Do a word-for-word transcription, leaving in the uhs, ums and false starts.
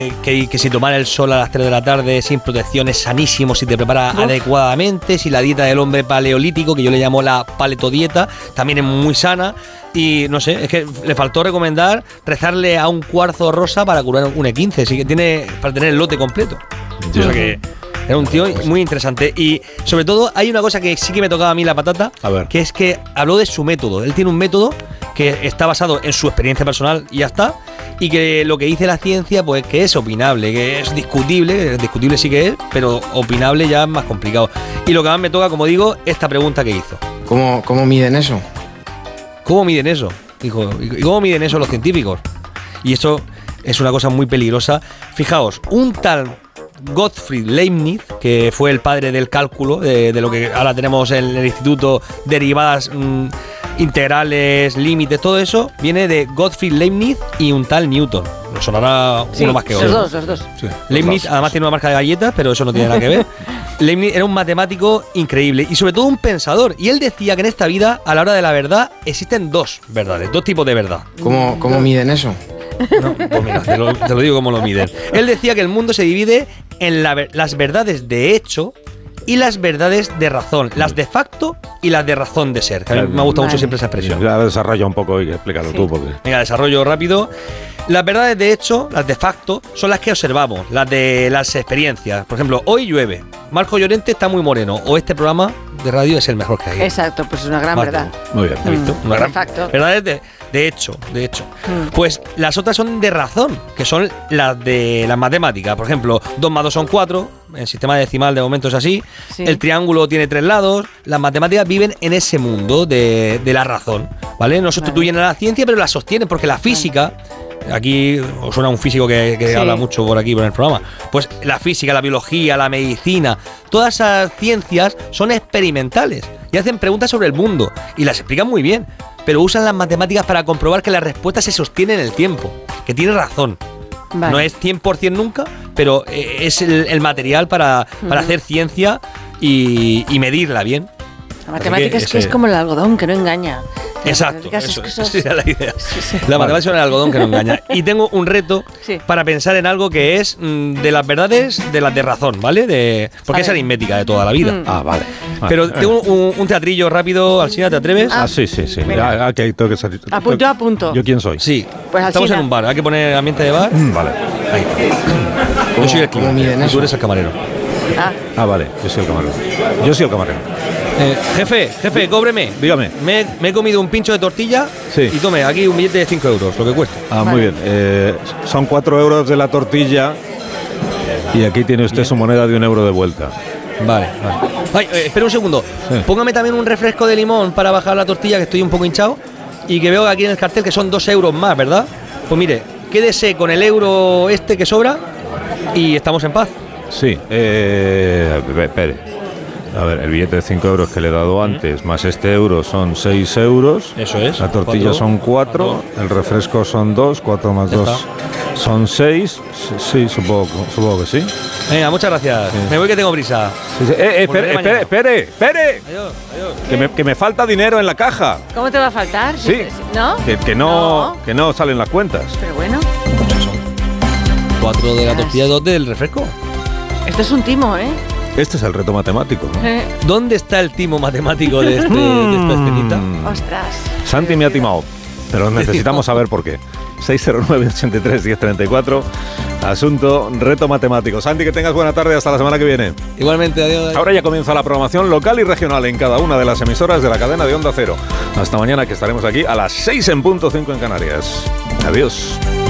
Que, que si tomar el sol a las tres de la tarde sin protección es sanísimo, si te preparas Uf. adecuadamente, si la dieta del hombre paleolítico, que yo le llamo la paletodieta, también es muy sana. Y no sé, es que le faltó recomendar rezarle a un cuarzo rosa para curar un E quince, así que tiene para tener el lote completo. Yeah. O sea que era un tío muy interesante. Y sobre todo hay una cosa que sí que me tocaba a mí la patata, a ver. que es que habló de su método. Él tiene un método que está basado en su experiencia personal y ya está. Y que lo que dice la ciencia, pues que es opinable, que es discutible, discutible sí que es, pero opinable ya es más complicado. Y lo que más me toca, como digo, esta pregunta que hizo. ¿Cómo, cómo miden eso? ¿Cómo miden eso? Hijo, ¿y cómo miden eso los científicos? Y eso es una cosa muy peligrosa. Fijaos, un tal Gottfried Leibniz, que fue el padre del cálculo, de, de lo que ahora tenemos en el instituto, derivadas mmm, integrales, límites, todo eso, viene de Gottfried Leibniz y un tal Newton. Nos sonará sí, uno más que otro. Los dos, los dos. Sí, Leibniz los además tiene una marca de galletas, pero eso no tiene nada que ver. Leibniz era un matemático increíble y sobre todo un pensador. Y él decía que en esta vida, a la hora de la verdad, existen dos verdades, dos tipos de verdad. ¿Cómo, cómo miden eso? No, pues mira, te lo, te lo digo cómo lo miden. Él decía que el mundo se divide en la, las verdades de hecho y las verdades de razón, las de facto y las de razón de ser. Que a mí me gusta vale. mucho siempre esa expresión. Ya desarrolla un poco y explícalo sí. tú. Porque... Venga, desarrollo rápido. Las verdades de hecho, las de facto, son las que observamos, las de las experiencias. Por ejemplo, hoy llueve, Marco Llorente está muy moreno, o este programa de radio es el mejor que hay. Exacto, pues es una gran Marco. verdad. Muy bien, ¿has visto? Mm, una gran facto. Verdades de, de hecho, de hecho. Mm. Pues las otras son de razón, que son las de las matemáticas. Por ejemplo, dos más dos son cuatro, el sistema decimal de momento es así, sí. el triángulo tiene tres lados, las matemáticas viven en ese mundo de, de la razón, ¿vale? No sustituyen vale. a la ciencia, pero la sostienen, porque la física... Vale. Aquí os suena un físico que, que sí. habla mucho por aquí, por el programa. Pues la física, la biología, la medicina, todas esas ciencias son experimentales y hacen preguntas sobre el mundo y las explican muy bien, pero usan las matemáticas para comprobar que la respuesta se sostiene en el tiempo, que tiene razón. Vale. No es cien por ciento nunca, pero es el, el material para, para uh-huh. hacer ciencia y, y medirla bien. La matemática es que es como el algodón, que no engaña. Exacto, eso, es, esa era la idea. Sí, sí. La matemática es el algodón que no engaña. Y tengo un reto sí. para pensar en algo que es mmm, de las verdades, de las de razón, ¿vale? De, porque es aritmética de toda la vida. Mm. Ah, vale. Pero vale. tengo un, un teatrillo rápido, Alsina, ¿te atreves? Ah, sí, sí, sí. Ya, okay, tengo que salir. Apunto, apunto. ¿Yo quién soy? Sí. Pues estamos en un bar, hay que poner ambiente de bar. Mm, vale. Ahí. Yo soy el cliente y tú eres el camarero. Ah. ah, vale, yo soy el camarero. Yo soy el camarero. Eh, jefe, jefe, cóbreme. Dígame. Me, me he comido un pincho de tortilla sí. y tome aquí un billete de cinco euros, lo que cuesta. Ah, vale. Muy bien. Eh, son cuatro euros de la tortilla y aquí tiene usted bien. Su moneda de un euro de vuelta. Vale, vale. Ay, eh, espera un segundo. Sí. Póngame también un refresco de limón para bajar la tortilla, que estoy un poco hinchado. Y que veo aquí en el cartel que son dos euros más, ¿verdad? Pues mire, quédese con el euro este que sobra y estamos en paz. Sí, eh, espere. A ver, el billete de cinco euros que le he dado antes, más este euro son seis euros. Eso es. La tortilla cuatro, son cuatro, el refresco son dos, cuatro más dos son seis. Sí, supongo, supongo que sí. Venga, muchas gracias. Sí. Me voy que tengo prisa. Sí, sí. Eh, eh, espere, espere, espere, espere. Adiós, adiós. Que me, que me falta dinero en la caja. ¿Cómo te va a faltar? Sí. ¿No? Que, que, no, no. que no salen las cuentas. Pero bueno. Cuatro de la tortilla y dos del refresco. Esto es un timo, ¿eh? Este es el reto matemático, ¿no? Eh. ¿Dónde está el timo matemático de, este, de esta escenita? Ostras. Santi me ha timado, pero necesitamos saber por qué. seis cero nueve, ochenta y tres, diez treinta y cuatro. Asunto, reto matemático. Santi, que tengas buena tarde. Hasta la semana que viene. Igualmente, adiós. Ahora ya comienza la programación local y regional en cada una de las emisoras de la cadena de Onda Cero. Hasta mañana, que estaremos aquí a las seis en punto, cinco en Canarias. Adiós.